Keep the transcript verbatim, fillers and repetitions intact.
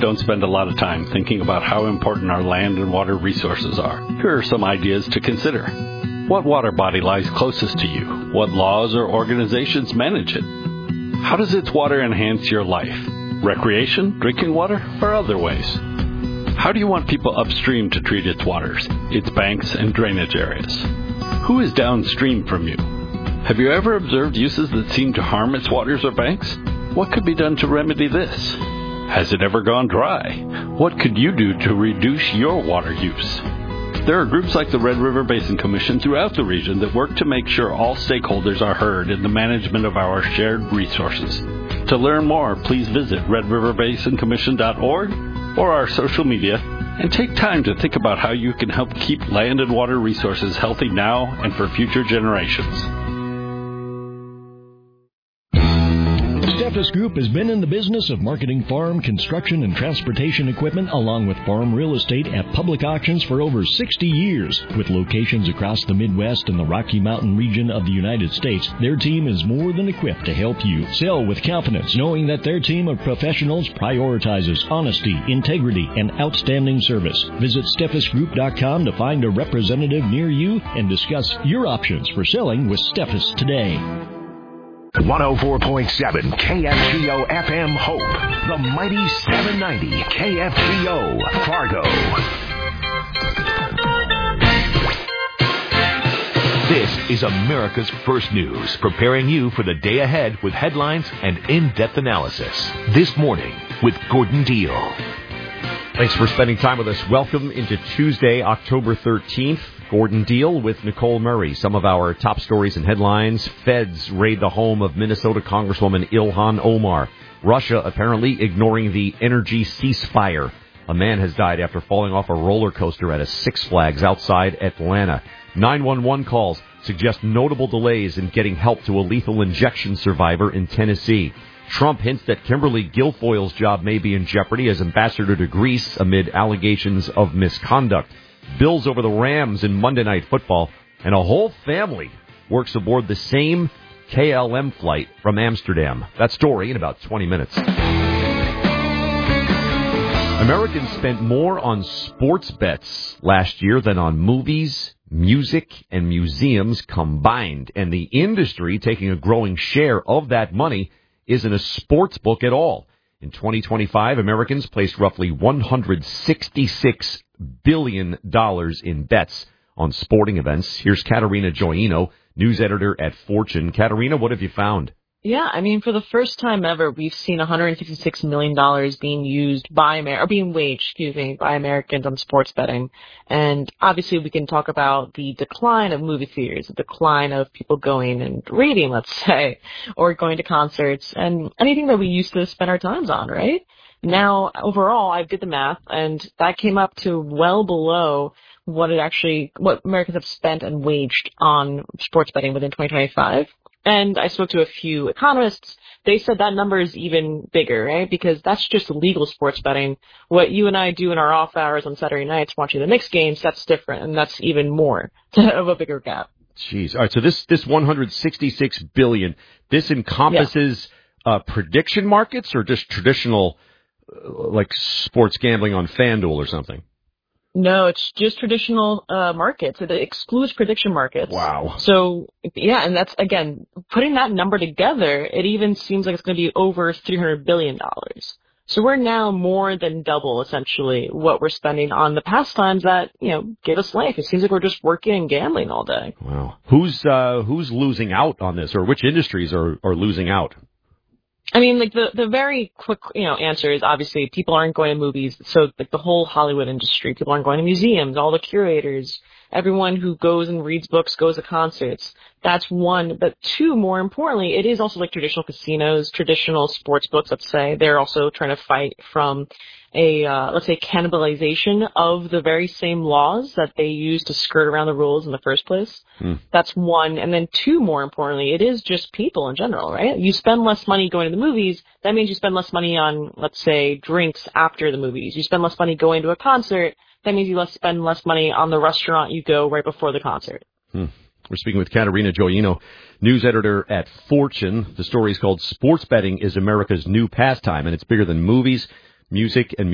don't spend a lot of time thinking about how important our land and water resources are. Here are some ideas to consider. What water body lies closest to you? What laws or organizations manage it? How does its water enhance your life? Recreation, drinking water, or other ways? How do you want people upstream to treat its waters, its banks and drainage areas? Who is downstream from you? Have you ever observed uses that seem to harm its waters or banks? What could be done to remedy this? Has it ever gone dry? What could you do to reduce your water use? There are groups like the Red River Basin Commission throughout the region that work to make sure all stakeholders are heard in the management of our shared resources. To learn more, please visit red river basin commission dot org or our social media and take time to think about how you can help keep land and water resources healthy now and for future generations. Steffes Group has been in the business of marketing farm, construction, and transportation equipment along with farm real estate at public auctions for over sixty years. With locations across the Midwest and the Rocky Mountain region of the United States, their team is more than equipped to help you sell with confidence, knowing that their team of professionals prioritizes honesty, integrity, and outstanding service. Visit steffes group dot com to find a representative near you and discuss your options for selling with Steffes today. one oh four point seven K F G O F M Hope, the mighty seven ninety K F G O Fargo. This is America's First News, preparing you for the day ahead with headlines and in-depth analysis. This morning with Gordon Deal. Thanks for spending time with us. Welcome into Tuesday, October thirteenth. Gordon Deal with Nicole Murray. Some of our top stories and headlines. Feds raid the home of Minnesota Congresswoman Ilhan Omar. Russia apparently ignoring the energy ceasefire. A man has died after falling off a roller coaster at a Six Flags outside Atlanta. nine one one calls suggest notable delays in getting help to a lethal injection survivor in Tennessee. Trump hints that Kimberly Guilfoyle's job may be in jeopardy as ambassador to Greece amid allegations of misconduct. Bills over the Rams in Monday Night Football, and a whole family works aboard the same K L M flight from Amsterdam. That story in about twenty minutes. Americans spent more on sports bets last year than on movies, music, and museums combined, and the industry taking a growing share of that money isn't a sports book at all. In twenty twenty-five, Americans placed roughly one hundred sixty-six billion dollars in bets on sporting events. Here's Katerina Joyino, news editor at Fortune. Katerina, what have you found? Yeah, I mean, for the first time ever, we've seen one hundred sixty-six million dollars being used by Amer- or being waged, excuse me, by Americans on sports betting. And obviously we can talk about the decline of movie theaters, the decline of people going and reading, let's say, or going to concerts, and anything that we used to spend our times on, right? Now, overall, I did the math, and that came up to well below what it actually, what Americans have spent and waged on sports betting within twenty twenty-five. And I spoke to a few economists. They said that number is even bigger, right? Because that's just legal sports betting. What you and I do in our off hours on Saturday nights watching the Knicks games, that's different, and that's even more of a bigger gap. Jeez. All right, so this, this one hundred sixty-six billion dollars, this encompasses yeah. uh, prediction markets or just traditional, uh, like, sports gambling on FanDuel or something? No, it's just traditional uh markets. It excludes prediction markets. Wow. So, yeah, and that's, again, putting that number together, it even seems like it's going to be over three hundred billion dollars. So we're now more than double, essentially, what we're spending on the pastimes that, you know, give us life. It seems like we're just working and gambling all day. Wow. Who's uh who's losing out on this, or which industries are, are losing out? I mean, like, the, the very quick, you know, answer is obviously people aren't going to movies. So, like, the whole Hollywood industry, people aren't going to museums, all the curators, everyone who goes and reads books, goes to concerts. That's one. But two, more importantly, it is also like traditional casinos, traditional sports books, let's say. They're also trying to fight from a, uh, let's say, cannibalization of the very same laws that they use to skirt around the rules in the first place. Hmm. That's one. And then two, more importantly, it is just people in general, right? You spend less money going to the movies. That means you spend less money on, let's say, drinks after the movies. You spend less money going to a concert. That means you less spend less money on the restaurant you go right before the concert. Hmm. We're speaking with Katerina Joyino, news editor at Fortune. The story is called Sports Betting is America's New Pastime, and it's bigger than movies, music, and